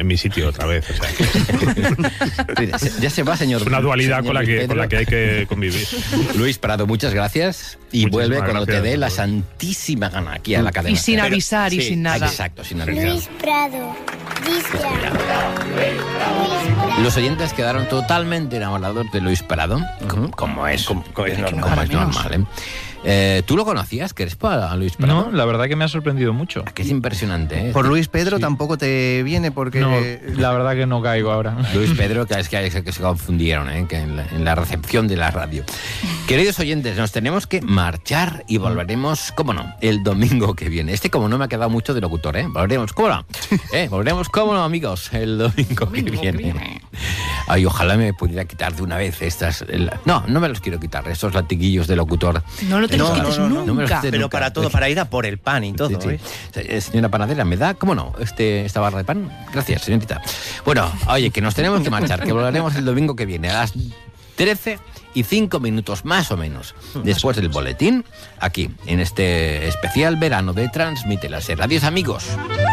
en mi sitio otra vez. O sea, ya se va, señor. Es una dualidad señor con la que hay que convivir. Luis Prado, muchas gracias. Y vuelve cuando te dé la santísima gana aquí a la cadena. Y sin avisar y sin nada. Exacto, sin avisar. Luis Prado, Los oyentes quedaron totalmente enamorados de Luis Prado, como es normal, ¿eh? ¿Tú lo conocías, Crespo, a Luis Prado? No, la verdad que me ha sorprendido mucho. Que es impresionante, ¿eh? Por Luis Pedro tampoco te viene porque... No, la verdad que no caigo ahora. Luis Pedro, que se confundieron, ¿eh? Que en la recepción de la radio. Queridos oyentes, nos tenemos que marchar y volveremos, cómo no, el domingo que viene. Como no me ha quedado mucho de locutor, ¿eh? Volveremos, cómo no. Volveremos, cómo no, amigos, el domingo que viene. Ay, ojalá me pudiera quitar de una vez estas... No me los quiero quitar, estos latiguillos de locutor. No lo te los quites nunca. No me los quites Pero nunca. para todo, para ir a por el pan y todo. Sí. Señora panadera, ¿me da, cómo no, esta barra de pan? Gracias, señorita. Bueno, oye, que nos tenemos que marchar, que volveremos el domingo que viene a las 13:05 más o menos, después del boletín, aquí, en este especial verano de Transmite la Ser. Adiós, amigos.